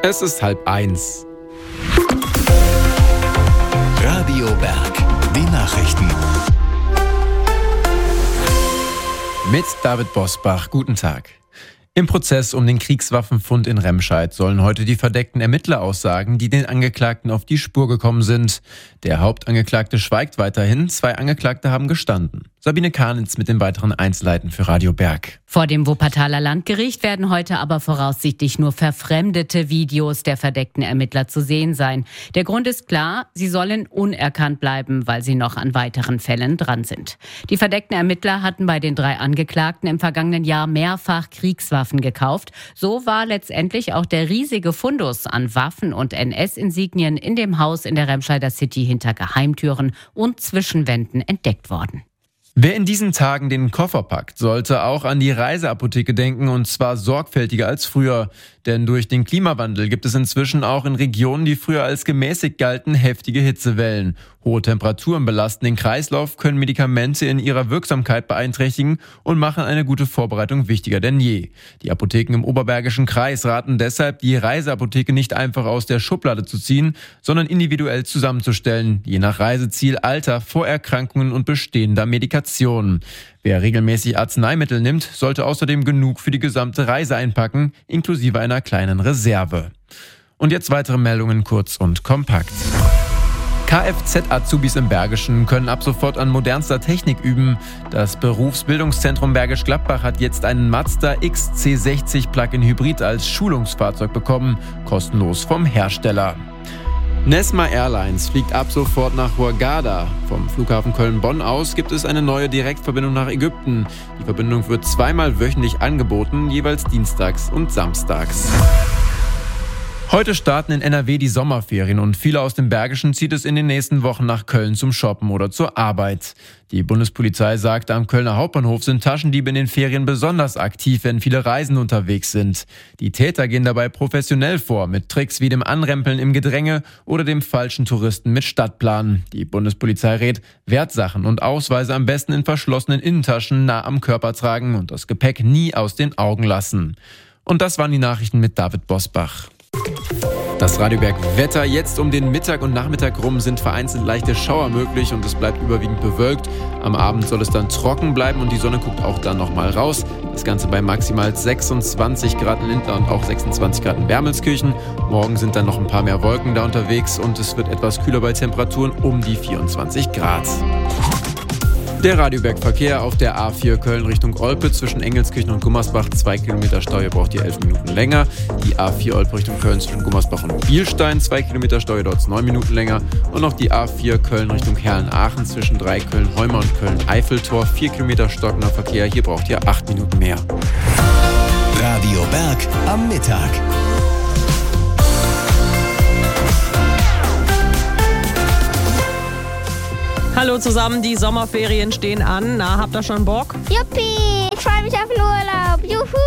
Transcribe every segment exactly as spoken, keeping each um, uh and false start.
Es ist halb eins. Radio Berg, die Nachrichten. Mit David Bosbach, guten Tag. Im Prozess um den Kriegswaffenfund in Remscheid sollen heute die verdeckten Ermittler aussagen, die den Angeklagten auf die Spur gekommen sind. Der Hauptangeklagte schweigt weiterhin, zwei Angeklagte haben gestanden. Sabine Karnitz mit den weiteren Einzelheiten für Radio Berg. Vor dem Wuppertaler Landgericht werden heute aber voraussichtlich nur verfremdete Videos der verdeckten Ermittler zu sehen sein. Der Grund ist klar, sie sollen unerkannt bleiben, weil sie noch an weiteren Fällen dran sind. Die verdeckten Ermittler hatten bei den drei Angeklagten im vergangenen Jahr mehrfach Kriegswaffen gekauft. So war letztendlich auch der riesige Fundus an Waffen und N S-Insignien in dem Haus in der Remscheider City hinter Geheimtüren und Zwischenwänden entdeckt worden. Wer in diesen Tagen den Koffer packt, sollte auch an die Reiseapotheke denken, und zwar sorgfältiger als früher. Denn durch den Klimawandel gibt es inzwischen auch in Regionen, die früher als gemäßigt galten, heftige Hitzewellen. Hohe Temperaturen belasten den Kreislauf, können Medikamente in ihrer Wirksamkeit beeinträchtigen und machen eine gute Vorbereitung wichtiger denn je. Die Apotheken im Oberbergischen Kreis raten deshalb, die Reiseapotheke nicht einfach aus der Schublade zu ziehen, sondern individuell zusammenzustellen, je nach Reiseziel, Alter, Vorerkrankungen und bestehender Medikationen. Wer regelmäßig Arzneimittel nimmt, sollte außerdem genug für die gesamte Reise einpacken, inklusive einer kleinen Reserve. Und jetzt weitere Meldungen kurz und kompakt. Kfz-Azubis im Bergischen können ab sofort an modernster Technik üben. Das Berufsbildungszentrum Bergisch Gladbach hat jetzt einen Mazda X C sechzig Plug-in Hybrid als Schulungsfahrzeug bekommen, kostenlos vom Hersteller. Nesma Airlines fliegt ab sofort nach Hurghada. Vom Flughafen Köln-Bonn aus gibt es eine neue Direktverbindung nach Ägypten. Die Verbindung wird zweimal wöchentlich angeboten, jeweils dienstags und samstags. Heute starten in N R W die Sommerferien und viele aus dem Bergischen zieht es in den nächsten Wochen nach Köln zum Shoppen oder zur Arbeit. Die Bundespolizei sagt, am Kölner Hauptbahnhof sind Taschendiebe in den Ferien besonders aktiv, wenn viele Reisende unterwegs sind. Die Täter gehen dabei professionell vor, mit Tricks wie dem Anrempeln im Gedränge oder dem falschen Touristen mit Stadtplan. Die Bundespolizei rät, Wertsachen und Ausweise am besten in verschlossenen Innentaschen nah am Körper tragen und das Gepäck nie aus den Augen lassen. Und das waren die Nachrichten mit David Bosbach. Das Radio Berg Wetter. Jetzt um den Mittag und Nachmittag rum sind vereinzelt leichte Schauer möglich und es bleibt überwiegend bewölkt. Am Abend soll es dann trocken bleiben und die Sonne guckt auch dann nochmal raus. Das Ganze bei maximal sechsundzwanzig Grad in Lindlar und auch sechsundzwanzig Grad in Wermelskirchen. Morgen sind dann noch ein paar mehr Wolken da unterwegs und es wird etwas kühler bei Temperaturen um die vierundzwanzig Grad. Der Radioberg-Verkehr auf der A vier Köln Richtung Olpe zwischen Engelskirchen und Gummersbach. Zwei Kilometer Stau, ihr braucht ihr elf Minuten länger. Die A vier Olpe Richtung Köln zwischen Gummersbach und Bielstein. Zwei Kilometer Stau, ihr dauert es neun Minuten länger. Und noch die A vier Köln Richtung Herlen-Aachen zwischen drei Köln-Heumer und Köln-Eiffeltor. Vier Kilometer stockender Verkehr, hier braucht ihr acht Minuten mehr. Radio Berg am Mittag. Hallo zusammen, die Sommerferien stehen an. Na, habt ihr schon Bock? Juppie, ich freue mich auf den Urlaub.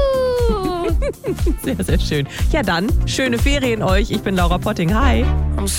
Juhu! Sehr, sehr schön. Ja dann, schöne Ferien euch. Ich bin Laura Potting. Hi.